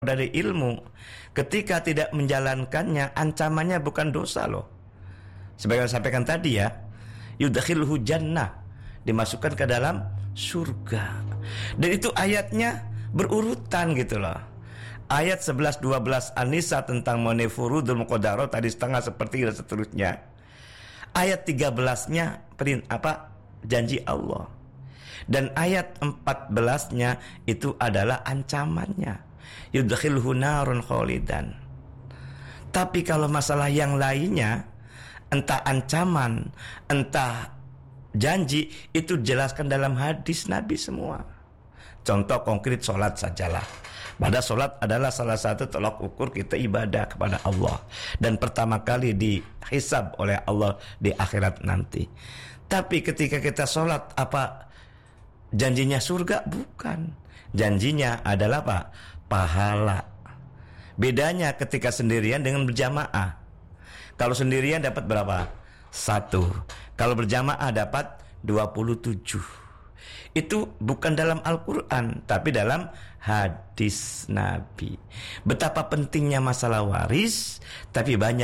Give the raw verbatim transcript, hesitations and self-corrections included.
dari ilmu, ketika tidak menjalankannya, ancamannya bukan dosa loh. Sebagai yang sampaikan tadi ya, yudkhilhu jannah, dimasukkan ke dalam surga. Dan itu ayatnya berurutan gitu loh. Ayat sebelas dua belas An-Nisa tentang monefurudul muqaddarah tadi setengah seperti dan seterusnya. Ayat tiga belas-nya perin apa? Janji Allah. Dan ayat empat belas-nya itu adalah ancamannya. Yudkhilhu narun khalidan. Tapi kalau masalah yang lainnya, entah ancaman, entah janji, itu jelaskan dalam hadis Nabi semua. Contoh konkret sholat sajalah. Pada sholat adalah salah satu tolak ukur kita ibadah kepada Allah, dan pertama kali dihisab oleh Allah di akhirat nanti. Tapi ketika kita sholat, apa janjinya surga? Bukan. Janjinya adalah apa? Pahala. Bedanya ketika sendirian dengan berjamaah. Kalau sendirian dapat berapa? Satu. Kalau berjamaah dapat dua puluh tujuh. Itu bukan dalam Al-Quran, tapi dalam hadis Nabi. Betapa pentingnya masalah waris, tapi banyak